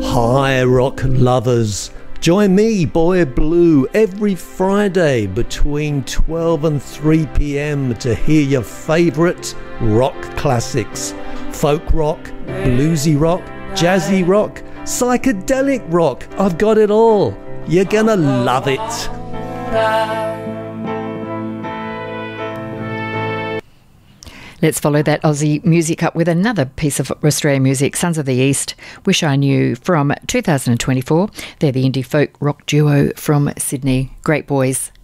Hi rock lovers, join me, Boy Blue, every Friday between 12 and 3 p.m. to hear your favourite rock classics. Folk rock, bluesy rock, jazzy rock, psychedelic rock. I've got it all. You're gonna love it. Let's follow that Aussie music up with another piece of Australian music, Sons of the East, Wish I Knew, from 2024. They're the indie folk rock duo from Sydney. Great boys.